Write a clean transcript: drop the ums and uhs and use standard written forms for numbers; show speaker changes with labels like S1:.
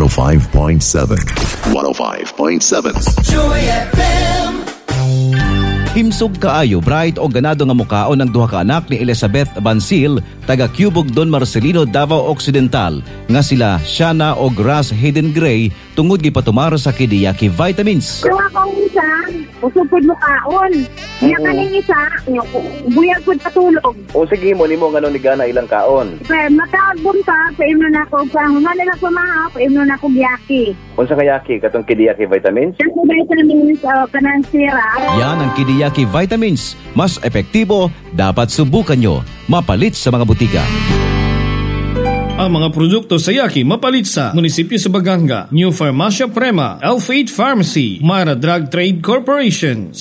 S1: 105.7. 105.7.
S2: Joy FM.
S3: Himsog kaayo bright o ganado nga mukaon ng duha ka anak ni Elizabeth Bansil taga Cubog Don Marcelino, Davao Occidental nga sila Shana o Grass Hayden Gray tungod gipatumar sa Kidiyaki Vitamins.
S4: Kung akong isa, usupod mo kaon. Niya kaning isa, buyag ko patulog.
S5: O sige mo nimo ngano ni gana ilang kaon.
S4: Pero matagbon pa, paimno na ako. Pahuman nila pumaha, paimno na ako giyaki.
S5: Unsa ka yaki katong Kidiyaki Vitamins?
S4: Kasi vitamins kanang sira.
S3: Yan ang Kidiyaki Vitamins. Mas epektibo, dapat subukan nyo. Mapalit sa mga butika.
S6: Ang mga produkto sa Yaki mapalit sa Munisipyo sa Baganga, New Farmacia Prema, L8 Pharmacy, Mara Drug Trade Corporation,